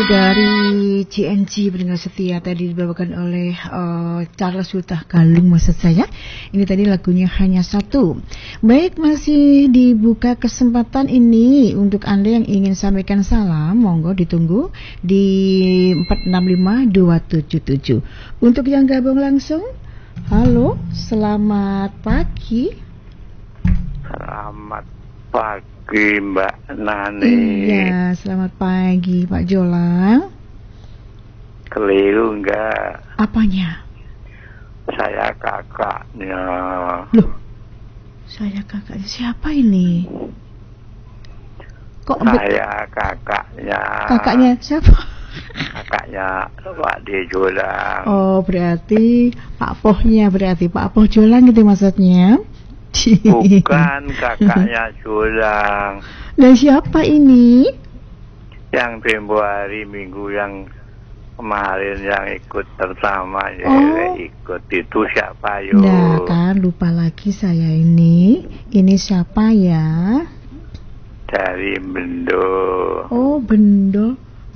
Dari CNG pendengar setia tadi dibawakan oleh Charles Sultah Galung maksud saya. Ini tadi lagunya Hanya Satu. Baik, masih dibuka kesempatan ini untuk Anda yang ingin sampaikan salam, monggo ditunggu di 465277. Untuk yang gabung langsung, halo, selamat pagi. Selamat pagi Mbak Nani. Iya, selamat pagi Pak Jolang. Keliru enggak? Apanya? Saya kakaknya. Loh, saya kakaknya siapa ini? Kok saya kakaknya. Kakaknya siapa? Kakaknya Pak D Jolang. Oh, berarti Pak Pohnya, berarti Pak Poh Jolang gitu maksudnya? Bukan kakaknya Jolang. Dan siapa ini? Yang tempo hari Minggu yang kemarin yang ikut pertama ikut itu siapa yo? Nah kan lupa lagi saya ini. Ini siapa ya? Dari Bendo. Oh, Bendo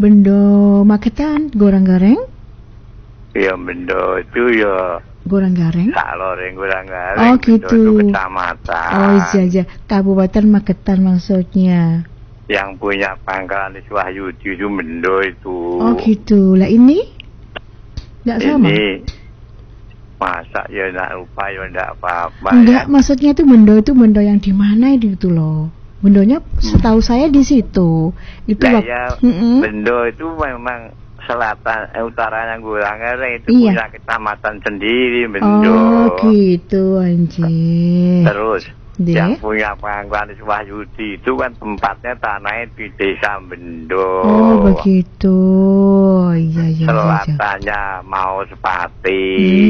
Magetan, goreng-goreng? Ya Bendo itu ya goreng-goreng? Saloreng goreng-goreng. Oh gitu. Itu kecamatan. Oh iya, Kabupaten Magetan maksudnya. Yang punya pangkalan di Wahyudi itu Bendo itu. Oh gitu. Lah ini? Nggak sama? Ini masa ya nggak lupa ya nggak apa-apa. Enggak, ya. maksudnya itu Bendo yang di mana itu loh? Bendonya setahu saya di situ. Itu Bendo itu memang selatan utaranya Goreng-goreng itu iya. punya kecamatan sendiri Bendo. Oh gitu anjir. Terus yang punya pangkalan di Wahyudi itu kan tempatnya tanahnya di desa Bendo. Oh begitu. Iya. Selatannya mau Sepati.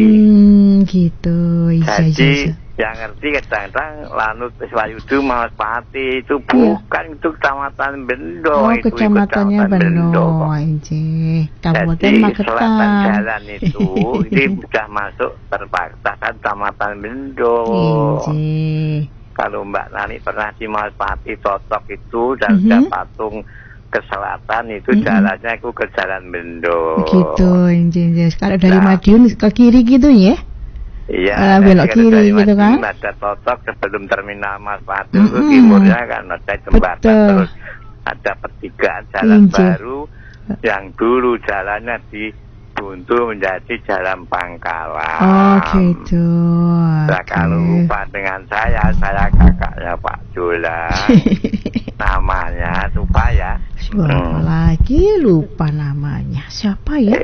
Gitu. Jadi yang ngerti kadang-kadang lanut Wahyudi mau Sepati itu bukan itu kecamatan Bendo. Oh itu kecamatannya Bendo. Anjir. Kabupaten Magetan. Selatan jalan itu ini sudah masuk perbatasan kecamatan Bendo. Anjir. Kalau Mbak Nani pernah di Maspati Totok itu dan ada patung ke selatan itu jalannya itu ke Jalan Bendo. Gitu, anjir. Kalau dari Madiun ke kiri gitu ya? Iya, belok kiri gitu kan? Ada Totok sebelum terminal Maspati itu timurnya kan ada jembatan. Terus ada pertigaan jalan baru yang dulu jalannya dibuntu menjadi jalan Pangkalan. Oh gitu. Nah, kalau lupa dengan saya kakaknya Pak Jolang. Namanya lupa ya. Lagi lupa namanya. Siapa ya?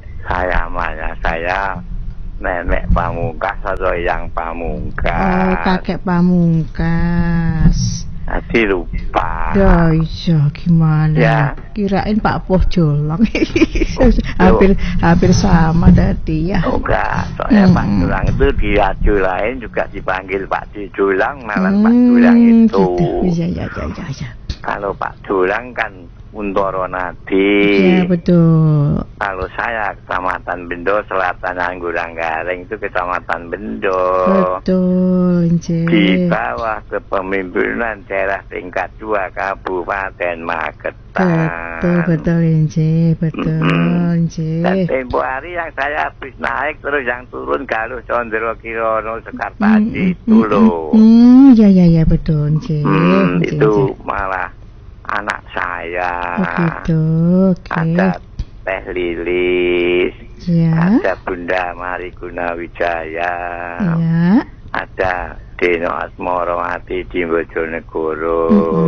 Saya Nenek Pamungkas atau Yang Pamungkas. Oh, kakek Pamungkas. Tadi lupa. Ya iya gimana ya. Kirain Pak Poh Jolang. hampir sama tadi ya. Enggak, soalnya Pak Jolang itu di radio lain juga dipanggil Pak Jolang, malah Pak Jolang itu. Gitu. Ya. Kalau Pak Jolang kan Untoro Nadi. Iya betul. Kalau saya Kecamatan Bendo, Selatan Goreng-goreng itu Kecamatan Bendo. Betul, Nce. Di bawah kepemimpinan daerah tingkat 2 Kabupaten Magetan. Betul, Nce. Betul, Nce. Dan tempo hari yang saya habis naik terus yang turun Galuh Condro Kirono Sekartaji itu loh. Ya betul, Nce. Itu malah anak saya. Begitu, ada Teh Lilis, ada Bunda Mari Gunawijaya, ada Deno Asmorowati di Bojonegoro,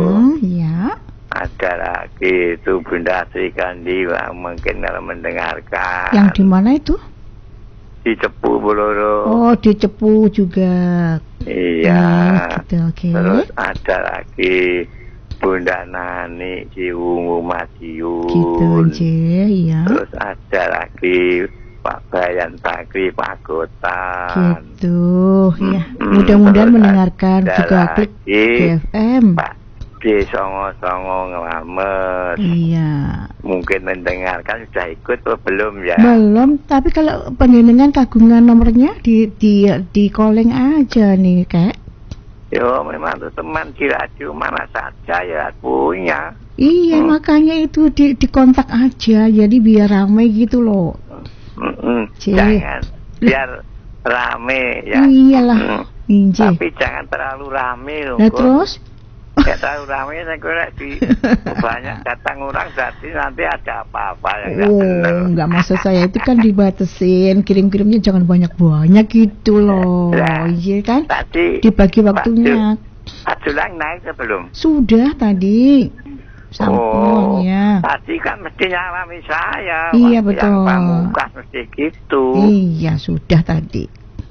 ada lagi itu Bunda Sri Kandi, mungkin kalau mendengarkan. Yang di mana itu? Di Cepu Boloro. Oh, di Cepu juga. Iya. Gitu, Terus ada lagi Bunda Nani di Ungu Madiun. Gitu aja, iya. Terus ada lagi Pak Bayan Bakri Pagotan. Gitu, ya. Mudah-mudahan mendengarkan juga klik BFM. Pak D Songo Ngelamet. Iya. Mungkin mendengarkan sudah ikut atau belum ya? Belum, tapi kalau panjenengan kagungan nomornya di calling aja nih, Kak. Yo memang tuh teman di radio mana saja ya punya. Iya, makanya itu dikontak aja, jadi biar ramai gitu loh. Jangan biar rame ya. Iyalah. Tapi jangan terlalu rame loh. Nah, terus? Ya terlalu rame, saya kira di banyak datang orang, jadi nanti ada apa-apa yang nggak benar. Nggak, maksud saya itu kan dibatasin, kirim-kirimnya jangan banyak-banyak gitu loh. Iya kan? Tadi dibagi waktunya. Pak Julang naik sebelum? Sudah tadi. Sampelnya. Tadi kan mesti nyalami saya. Iya betul. Yang pamungkas mesti gitu. Iya sudah tadi.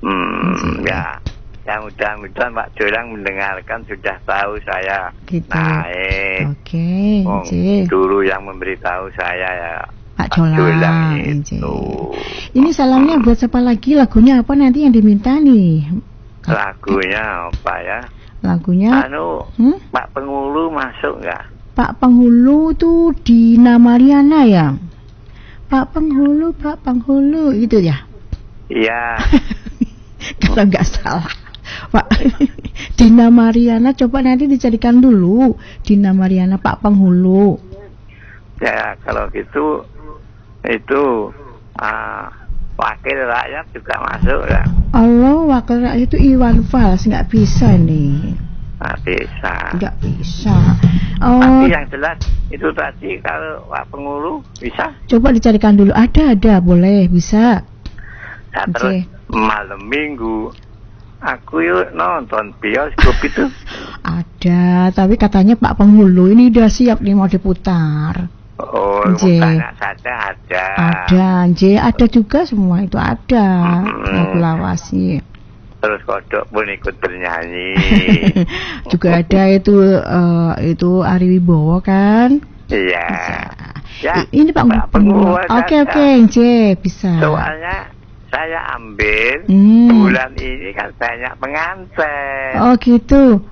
Ya mudah-mudahan Pak Jolang mendengarkan, sudah tahu saya gitu. Naik. Oke. Dulu yang memberitahu saya ya Pak Jolang itu. Ini salamnya buat siapa lagi? Lagunya apa nanti yang diminta nih? Lagunya apa ya? Lagunya Pak Penghulu masuk nggak? Pak Penghulu tuh Dina Mariana ya? Pak Penghulu gitu ya? Iya. Kalau nggak salah Pak Dina Mariana, coba nanti dicarikan dulu Dina Mariana Pak Penghulu. Ya kalau gitu itu wakil rakyat juga masuk ya. Allah, wakil rakyat itu Iwan Fals, nggak bisa nih. Nggak bisa. Oh. Tapi yang jelas itu tadi kalau Pak Penghulu bisa. Coba dicarikan dulu. Ada boleh, bisa. Nah, terus malam minggu aku yuk nonton bioskop itu. Ada, tapi katanya Pak Penghulu ini udah siap nih mau diputar. Oh, tanya saja ada. Ada juga, semua itu ada. Lagu lawasnya. Terus kodok pun ikut bernyanyi. Juga ada itu Ari Wibowo kan? Iya. Ya, ini Pak Penghulu. Oke, bisa. Soalnya saya ambil bulan ini kan banyak pengantin. Oh gitu.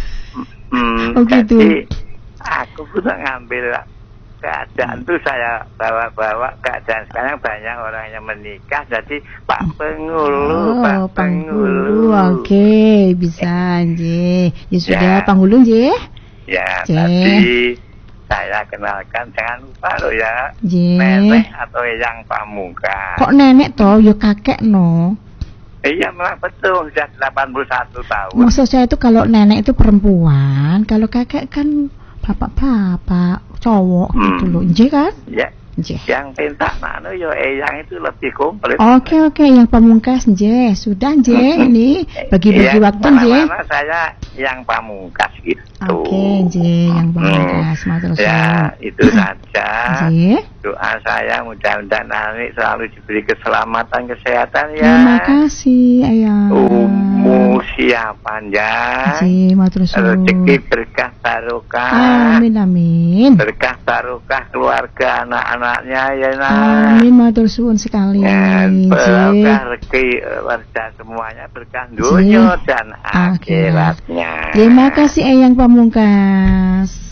Jadi aku pun ngambil keadaan tuh, saya bawa keadaan sekarang banyak orang yang menikah, jadi Pak Penghulu. Pak Penghulu. Oke, bisa Nje. Ya sudah, Pak Penghulu Nje. Ya, tadi saya kenalkan, jangan lupa loh ya, nenek atau yang pamungkas. Kok nenek toh? Yo kakek no. Iya memang betul, sudah 81 tahun. Maksud saya itu kalau nenek itu perempuan, kalau kakek kan bapak cowok gitu loh, Nje kan? Ya. Yang pinta mano yo yang itu lebih komplit. Oke, yang pamungkas Nje. Sudah Nje, ini bagi-bagi waktu Nje. Saya yang pamungkas gitu. Oke, Nje, yang pamungkas. Ya, itu saja. Nje. Doa saya mudah-mudahan Nanik selalu diberi keselamatan, kesehatan ya. Terima kasih, Ayang. Usia panjang. Nje, matur suwun. Rezeki berkah barokah. Amin. Berkah barokah keluarga, anak-anaknya ya Amin, matur suwun sekali. Berkah rezeki warga semuanya, berkah dunia dan akhiratnya. Terima kasih Eyang Pamungkas.